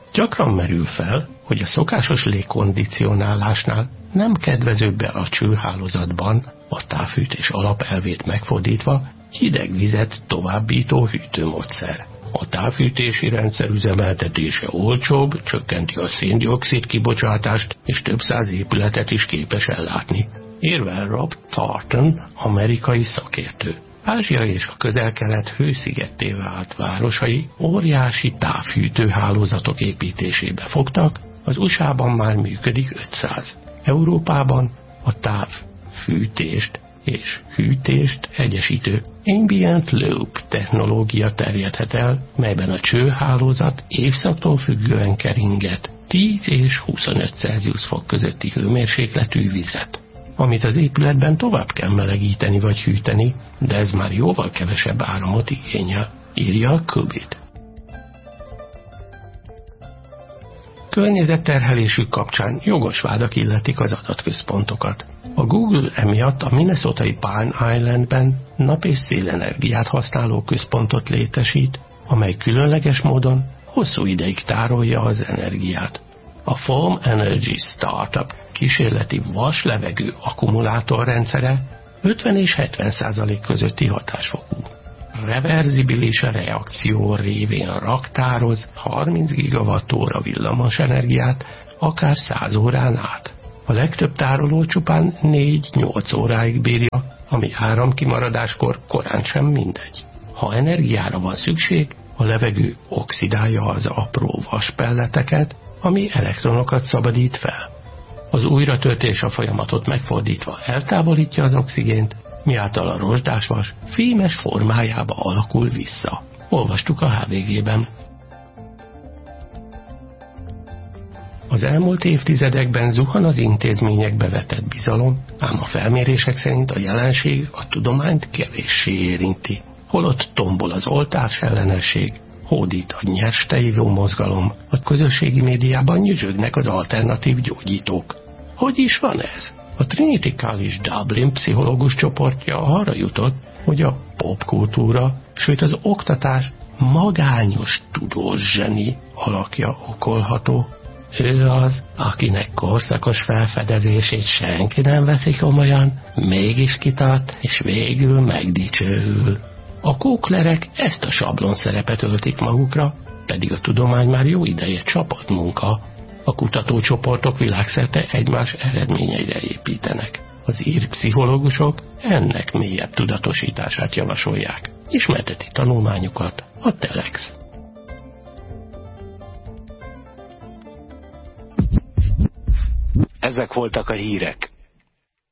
Gyakran merül fel, hogy a szokásos légkondicionálásnál nem kedvezőbb a csőhálózatban, a távfűtés alapelvét megfordítva, hideg vizet továbbító hűtőmódszer. A távfűtési rendszer üzemeltetése olcsóbb, csökkenti a szén-dioxid kibocsátást, és több száz épületet is képes ellátni. Érvel Rob Thornton, amerikai szakértő. Ázsia és a Közel-Kelet hőszigetté vált városai óriási távfűtőhálózatok építésébe fogtak, az USA-ban már működik 500. Európában a távfűtést és hűtést egyesítő Ambient Loop technológia terjedhet el, melyben a csőhálózat évszaktól függően keringet 10 és 25 Celsius fok közötti hőmérsékletű vizet, amit az épületben tovább kell melegíteni vagy hűteni, de ez már jóval kevesebb áramot igényel, írja Kubit. Környezetterhelésük kapcsán jogos vádak illetik az adatközpontokat. A Google emiatt a minnesotai Palm Islandben nap- és szélenergiát használó központot létesít, amely különleges módon hosszú ideig tárolja az energiát. A Foam Energy Startup kísérleti vas-levegő akkumulátorrendszere 50 és 70% közötti hatásfokú. Reverzibilis reakció révén raktároz 30 GWh villamos energiát, akár 100 órán át. A legtöbb tároló csupán 4-8 óráig bírja, ami áramkimaradáskor korán sem mindegy. Ha energiára van szükség, a levegő oxidálja az apró vaspelleteket, ami elektronokat szabadít fel. Az újratöltés a folyamatot megfordítva eltávolítja az oxigént, miáltal a rozsdásvas fémes formájába alakul vissza. Olvastuk a HVG-ben. Az elmúlt évtizedekben zuhan az intézményekbe vetett bizalom, ám a felmérések szerint a jelenség a tudományt kevéssé érinti. Holott tombol az oltás ellenesség, hódít a nyersteívó mozgalom, a közösségi médiában nyüzsögnek az alternatív gyógyítók. Hogy is van ez? A Trinity College Dublin pszichológus csoportja arra jutott, hogy a popkultúra, sőt az oktatás magányos tudós zseni alakja okolható. Ő az, akinek korszakos felfedezését senki nem veszi komolyan, mégis kitart, és végül megdicsőül. A kóklerek ezt a sablon szerepet öltik magukra, pedig a tudomány már jó ideje csapatmunka. A kutatócsoportok világszerte egymás eredményeire építenek. Az ír pszichológusok ennek mélyebb tudatosítását javasolják. Ismerteti tanulmányukat a Telex. Ezek voltak a hírek.